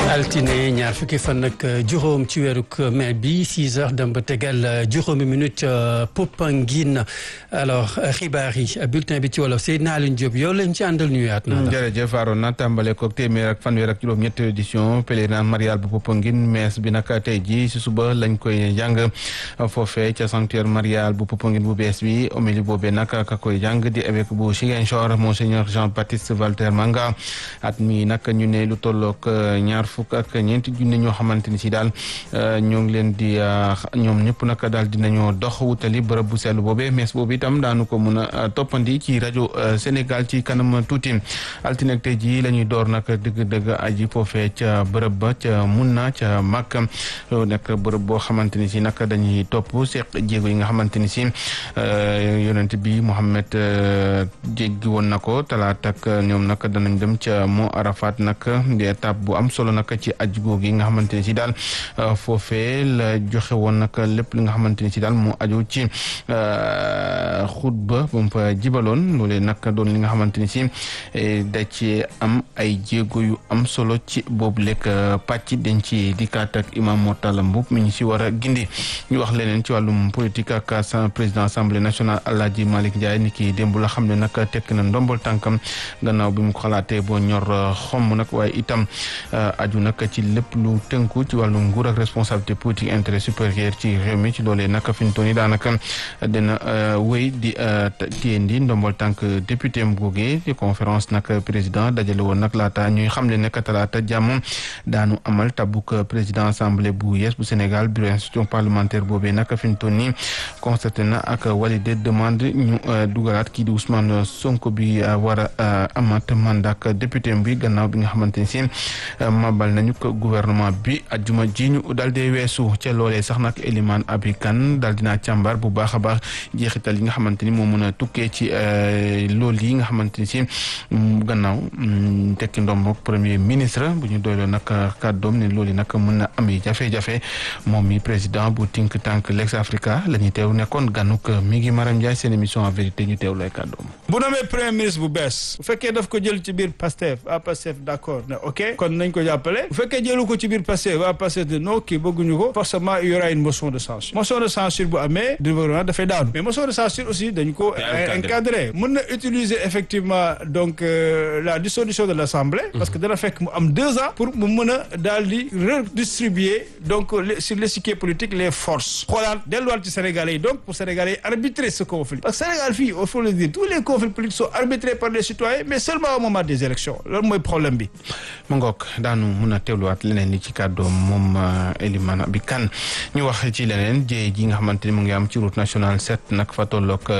altine ñaar fukki fan ak juróom ci weeruk mai bi 6 heures dem ba tegal juróomi minute Popenguine alors xibaar yi bulletin bi ci wolof Seydina Alioune Diop yow lañ ci àndal nuyuwaat naa la. jërëjëf Arona tàmbale ko téeméer ak fanweer ak juróom-ñett édition pèlerinage marial bu Popenguine mees bi nag tey ji si suba lañ koy jàng foofee ca sanctuaire marial bu Popenguine bu bees bi homélie boobee nag ka koy jàng di évêque bu Ziguinchor monseigneur Jean-Baptiste Walter Manga at mi nag ñu ne lu tollook ñaar fukk ak ñeenti junne ñoo xamante ni si daal ñoo ngi leen di ñoom ñëpp nag daal dinañoo dox wutali bërëb bu sell boobee mees boobu itam daanu ko mun a toppandi ci rajo Sénégal ci kanam tuuti altine ak tey jii la ñuy door nag dëgg-dëgg aji foofee ca bërëb ba ca Munna ca Makka nekk bërëb boo xamante ni si nag dañuy topp seq jéego yi nga xamante ni si yonent bi Mohammed jéggi woon na ko talaata ak ñoom nag danañ dem ca Mont Arafat nag di étape bu am solo nag ci aj googu yi nga xamante ni si daal foofee la joxe woon nag lépp li nga xamante ni si daal mu aju ci xutba ba mu fa jibaloon loolee nag doon li nga xamante ni si da ci am ay jéego yu am solo ci boobu lekk pàcc dañ ci dikkaat ak imam Mortala Mboup mi ñu si war a gindi ñu wax leneen ci wàllum politique ak président assemblée nationale Alhaji Malick Ndiaye ni ki démb la xam ne nag tekk na ndombol tànkam gannaaw bi mu ko xalaatee boo ñor xomm nag waaye itam aju nag ci lépp lu tënku ci wàllu nguur ak responsabilité politique intérêt supérieur ci réew mi ci loolee nag fi ñu toll nii daanaka dina wéy di téyendi ndombol tànk député am googee ci conférence nag président dajale woon nag laata ñuy xamle nekk talaata jàmm daanu amal tabuk président assemblée bu yees bu Sénégal bureau institution parlementaire boobee nag fi ñu toll nii constaté na ak validé demande ñu dugalaat kii di Ousmane Sonko bi war a amat mandat ak député bi gannaaw bi nga xamante ni si mabal nañu ko gouvernement bi ajuma ji ñu daal dee weesu ca loolee sax nag Elimane Abi Kane daal dinaa càmbar bu baax a baax jeexital yi nga xamante ni moo mën a tukkee ci loolu yi nga xamante ni si gannaaw tekki ndomb premier ministre bu ñu doyloo nag kàddoom ne loolu nag mën na am yi jafe-jafe moom mi président bu think tank Lex Africa la ñuy teew nekkoon ganuk mi ngi Maram Ndiaye seen émission en vérité ñu teew lay kàddoom. bu nommee premier ministre bu bees bu fekkee daf ko jël ci biir Pastef waa Pastef d'accord ne ok kon nañ ko jàppale bu fekkee jëlu ko ci biir Pastef waa Pastef de non kii bëgguñu ko forcément il y aura une motion de censure bu amee du gouvernement dafay daanu mais motion de censure aussi dañ ko encadré mën na utiliser effectivement donc la dissolution de l'Assemblée parce que dana fekk mu am 2 ans pour mu mën a daal di redistribuer donc sur l'échiquier politique les forces xoolaat delluwaat ci Sénégalais yi donc pour Sénégalais yi arbitrer ce conflit parce que Sénégal fii il faut le dire tous les conflits politiques sont arbitrés par les citoyens mais seulement au moment des élections loolu mooy problème bi. mu ngoog daanu mun a teewluwaat leneen li ci kàddoom moom Elimane Abi Kane ñu wax ci leneen jéey ji nga xamante ni mu ngi am ci route nationale 7 nag fa tolloog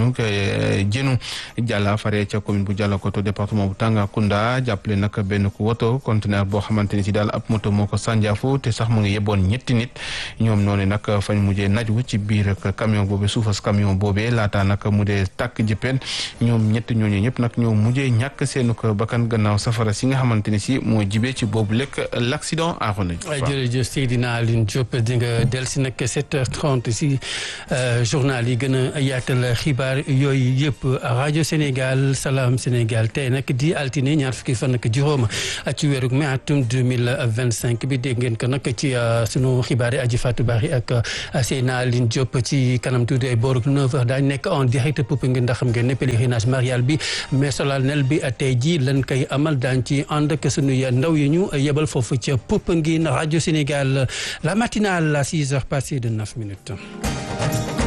jënu Jàlla fare ca commune bu Dialokoto département bu Tambacounda jàppale nag benn ku woto conteneur boo xamante ni si daal ab moto moo ko sànjaafu te sax mu ngi yeboon ñetti nit ñoom noonu nag fañ mujjee najwu ci biir camion boobee suufas camion boobee laataa nag mu dee tàkk jëppeen ñoom ñetti ñooñu ñëpp nag ñoo mujjee ñàkk seenu ko bakkan gannaaw safara si nga xamante ni si moo jibee ci boobu lekk l'accident Arona Diouf. jërëjëf Seydina Alioune Diop di nga del si nag 7h30 si journal yi gën a yaatal xibaar yooyu yëpp rajo Sénégal Salam Sénégal tey nag di altine ñaar fukki fan ak juróom ci weeru mai atum 2025 bi dégg ngeen ko nag ci sunu xibaar yi aji Fatou Bari ak Seydina Alioune Diop ci kanam tuuti ay booruk 9h daañu nekk en direct Popenguine ndax xam ngeen ne pèlerinage marial bi mais solennel bi tey jii lan koy amal daañu ci ànd ak sunu ndaw yi ñu yebal foofu ca Popenguine rajo Sénégal la matinale à 6h passées de 9 minutes.